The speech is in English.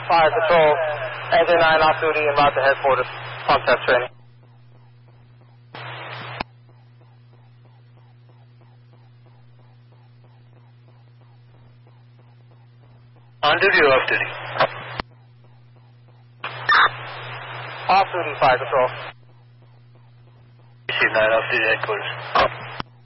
Fire Control, Engine 9 off duty and about to headquarters. Pump test training. On duty or off duty? Off duty, Fire Control. Receive 9 off duty headquarters.